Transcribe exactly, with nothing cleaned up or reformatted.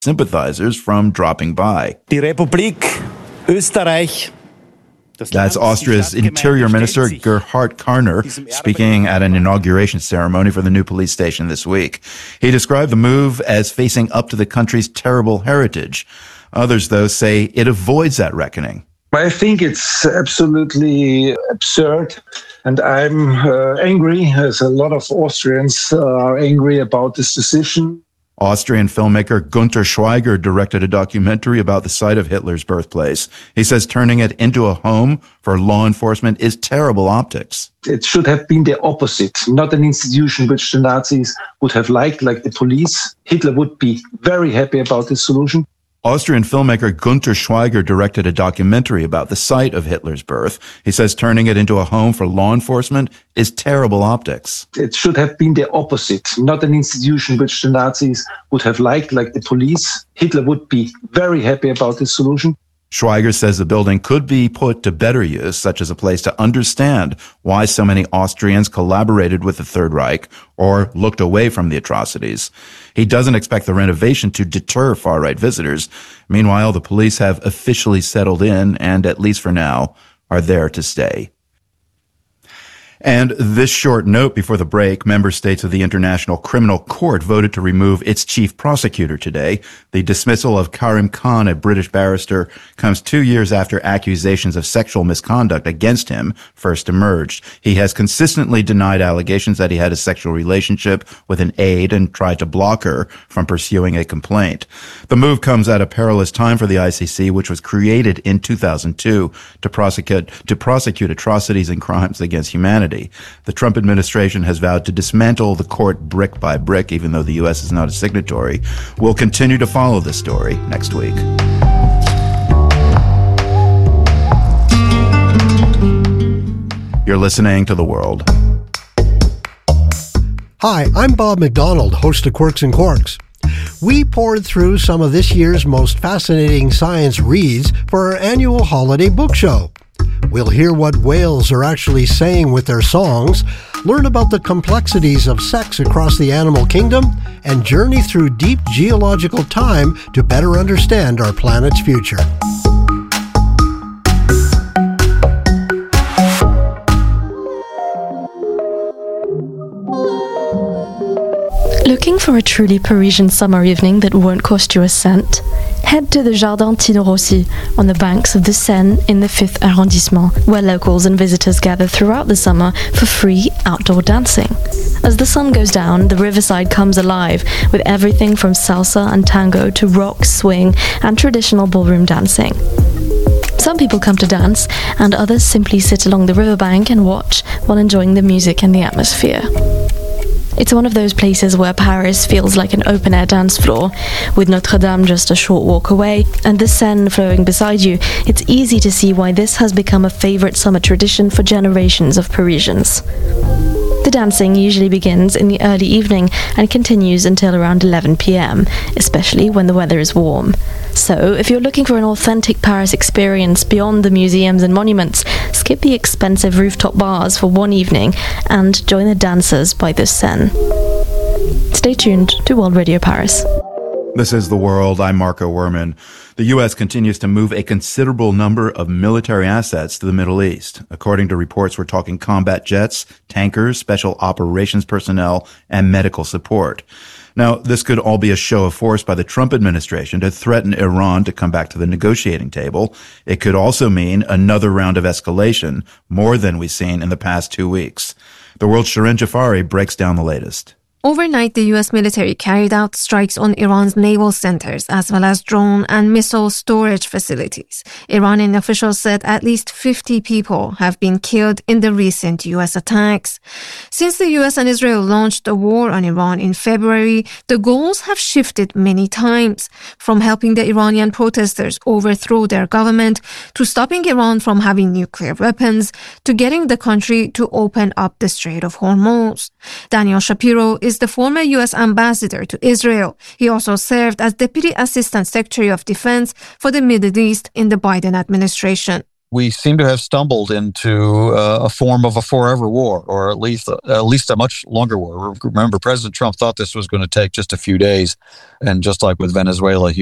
sympathizers from dropping by. Die Republik Österreich. That's Austria's Interior Minister Gerhard Karner speaking at an inauguration ceremony for the new police station this week. He described the move as facing up to the country's terrible heritage. Others, though, say it avoids that reckoning. I think it's absolutely absurd, and I'm uh, angry, as a lot of Austrians uh, are angry about this decision. Austrian filmmaker Gunter Schweiger directed a documentary about the site of Hitler's birthplace. He says turning it into a home for law enforcement is terrible optics. It should have been the opposite, not an institution which the Nazis would have liked, like the police. Hitler would be very happy about this solution. Austrian filmmaker Gunter Schweiger directed a documentary about the site of Hitler's birth. He says turning it into a home for law enforcement is terrible optics. It should have been the opposite, not an institution which the Nazis would have liked, like the police. Hitler would be very happy about this solution. Schweiger says the building could be put to better use, such as a place to understand why so many Austrians collaborated with the Third Reich or looked away from the atrocities. He doesn't expect the renovation to deter far-right visitors. Meanwhile, the police have officially settled in and, at least for now, are there to stay. And this short note before the break, member states of the International Criminal Court voted to remove its chief prosecutor today. The dismissal of Karim Khan, a British barrister, comes two years after accusations of sexual misconduct against him first emerged. He has consistently denied allegations that he had a sexual relationship with an aide and tried to block her from pursuing a complaint. The move comes at a perilous time for the I C C, which was created in two thousand two to prosecute, to prosecute atrocities and crimes against humanity. The Trump administration has vowed to dismantle the court brick by brick, even though the U S is not a signatory. We'll continue to follow this story next week. You're listening to The World. Hi, I'm Bob McDonald, host of Quirks and Quarks. We poured through some of this year's most fascinating science reads for our annual holiday book show. We'll hear what whales are actually saying with their songs, learn about the complexities of sex across the animal kingdom, and journey through deep geological time to better understand our planet's future. Looking for a truly Parisian summer evening that won't cost you a cent? Head to the Jardin Tino Rossi on the banks of the Seine in the fifth arrondissement, where locals and visitors gather throughout the summer for free outdoor dancing. As the sun goes down, the riverside comes alive with everything from salsa and tango to rock, swing, and traditional ballroom dancing. Some people come to dance, and others simply sit along the riverbank and watch while enjoying the music and the atmosphere. It's one of those places where Paris feels like an open-air dance floor. With Notre Dame just a short walk away and the Seine flowing beside you, it's easy to see why this has become a favorite summer tradition for generations of Parisians. The dancing usually begins in the early evening and continues until around eleven p.m., especially when the weather is warm. So, if you're looking for an authentic Paris experience beyond the museums and monuments, skip the expensive rooftop bars for one evening and join the dancers by the Seine. Stay tuned to World Radio Paris. This is The World. I'm Marco Werman. The U S continues to move a considerable number of military assets to the Middle East. According to reports, we're talking combat jets, tankers, special operations personnel, and medical support. Now, this could all be a show of force by the Trump administration to threaten Iran to come back to the negotiating table. It could also mean another round of escalation, more than we've seen in the past two weeks. The World's Shirin Jafari breaks down the latest. Overnight, the U S military carried out strikes on Iran's naval centers as well as drone and missile storage facilities. Iranian officials said at least fifty people have been killed in the recent U S attacks. Since the U S and Israel launched a war on Iran in February, the goals have shifted many times, from helping the Iranian protesters overthrow their government to stopping Iran from having nuclear weapons to getting the country to open up the Strait of Hormuz. Daniel Shapiro is the former U S ambassador to Israel. He also served as Deputy Assistant Secretary of Defense for the Middle East in the Biden administration. we seem to have stumbled into uh, a form of a forever war, or at least at least a much longer war. Remember, President Trump thought this was going to take just a few days, and just like with Venezuela, he